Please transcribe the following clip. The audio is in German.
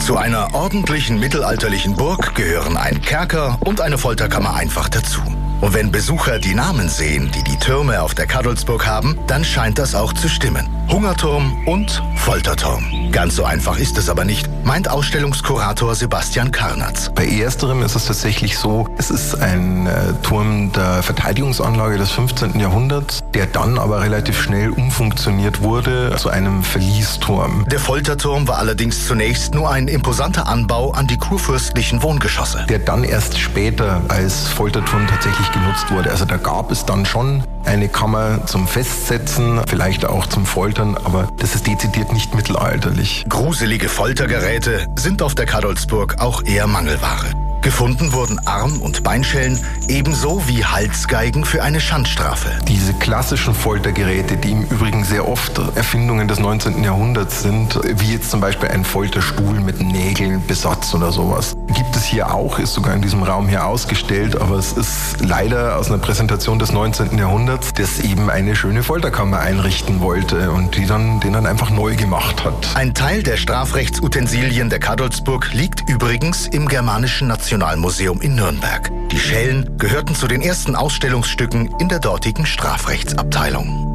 Zu einer ordentlichen mittelalterlichen Burg gehören ein Kerker und eine Folterkammer einfach dazu. Und wenn Besucher die Namen sehen, die die Türme auf der Cadolzburg haben, dann scheint das auch zu stimmen. Hungerturm und Folterturm. Ganz so einfach ist es aber nicht, meint Ausstellungskurator Sebastian Karnatz. Bei ersterem ist es tatsächlich so, es ist ein Turm der Verteidigungsanlage des 15. Jahrhunderts, der dann aber relativ schnell umfunktioniert wurde zu einem Verliesturm. Der Folterturm war allerdings zunächst nur ein imposanter Anbau an die kurfürstlichen Wohngeschosse. Der dann erst später als Folterturm tatsächlich genutzt wurde. Also da gab es dann schon eine Kammer zum Festsetzen, vielleicht auch zum Foltern, aber das ist dezidiert nicht mittelalterlich. Gruselige Foltergeräte sind auf der Cadolzburg auch eher Mangelware. Gefunden wurden Arm- und Beinschellen, ebenso wie Halsgeigen für eine Schandstrafe. Diese klassischen Foltergeräte, die im Übrigen sehr oft Erfindungen des 19. Jahrhunderts sind, wie jetzt zum Beispiel ein Folterstuhl mit Nägeln, Besatz oder sowas, gibt es hier auch, ist sogar in diesem Raum hier ausgestellt, aber es ist leider aus einer Präsentation des 19. Jahrhunderts, das eben eine schöne Folterkammer einrichten wollte und den dann einfach neu gemacht hat. Ein Teil der Strafrechtsutensilien der Cadolzburg liegt übrigens im Germanischen Nationalmuseum in Nürnberg. Die Schellen gehörten zu den ersten Ausstellungsstücken in der dortigen Strafrechtsabteilung.